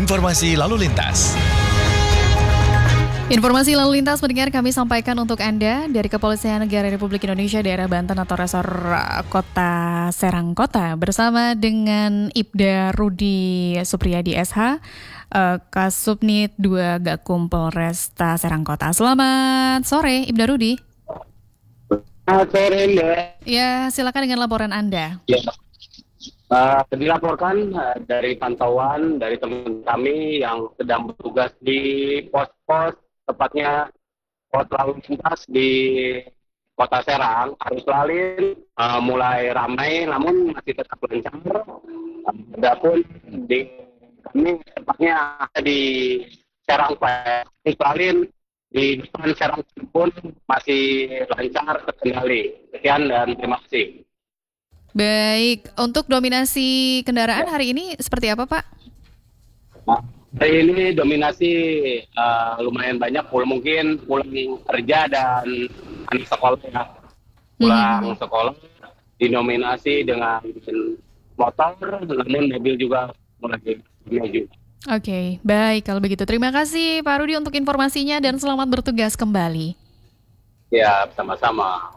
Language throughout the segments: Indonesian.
Informasi lalu lintas. Informasi lalu lintas pendengar kami sampaikan untuk Anda dari Kepolisian Negara Republik Indonesia daerah Banten atau Resor Kota Serang Kota bersama dengan Ibda Rudi Supriyadi SH, Kasubnit 2 Gakum Polresta Serang Kota. Selamat sore Ibda Rudi. Selamat sore Mbak. Ya, silakan dengan laporan Anda. Ya. Dilaporkan dari pantauan dari teman kami yang sedang bertugas di pos-pos, tepatnya pos lalu lintas di Kota Serang, arus lalu mulai ramai namun masih tetap lancar. Adapun di kami tepatnya di Serang arus lalu di depan Serang pun masih lancar terkendali. Sekian dan terima kasih. Baik, untuk dominasi kendaraan hari ini seperti apa Pak? Hari ini dominasi lumayan banyak, mungkin pulang kerja dan anak sekolah ya. Pulang sekolah didominasi dengan motor, namun mobil juga mulai maju. Oke, baik kalau begitu. Terima kasih Pak Rudi untuk informasinya dan selamat bertugas kembali. Ya, sama-sama.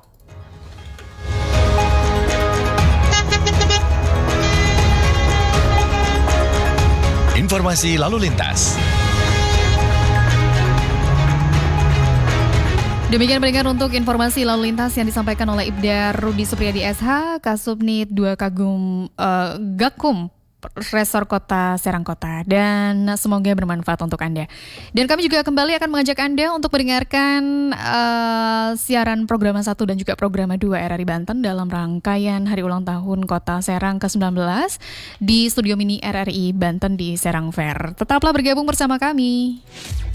Informasi lalu lintas. Demikian pendengar untuk informasi lalu lintas yang disampaikan oleh Ibda Rudi Supriyadi SH, Kasubnit 2 Gakum Resor Kota Serang Kota, dan semoga bermanfaat untuk Anda. Dan kami juga kembali akan mengajak Anda untuk mendengarkan siaran program 1 dan juga program 2 RRI Banten dalam rangkaian Hari Ulang Tahun Kota Serang ke-19 di Studio Mini RRI Banten di Serang Fair. Tetaplah bergabung bersama kami.